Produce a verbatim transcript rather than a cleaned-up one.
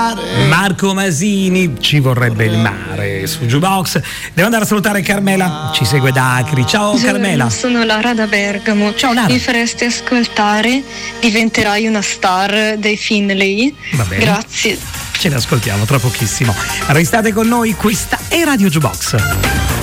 mare. Marco Masini, Ci vorrebbe il mare su Jukebox. Devo andare a salutare Carmela, ci segue da Acri. Ciao Carmela. Sono Lara da Bergamo. Ciao Lara. Mi faresti ascoltare Diventerai una star dei Finlay? Va bene. Grazie. Ce ne ascoltiamo tra pochissimo. Restate con noi, questa è Radio Jukebox.